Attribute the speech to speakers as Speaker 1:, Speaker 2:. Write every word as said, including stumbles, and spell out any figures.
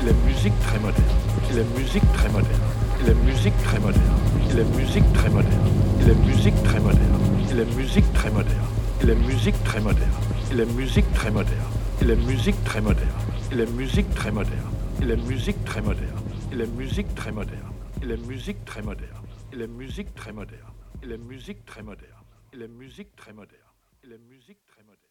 Speaker 1: il est musique très moderne, il est musique très moderne, il est musique très moderne, il est musique très moderne, il est musique très moderne, il est musique très moderne, il est musique très moderne, il est musique très moderne, il est musique très moderne, il est musique très moderne, il est musique très moderne, il est musique très moderne, il est musique très moderne, il est musique très moderne, il est musique très moderne, il est musique très moderne, il est musique très moderne.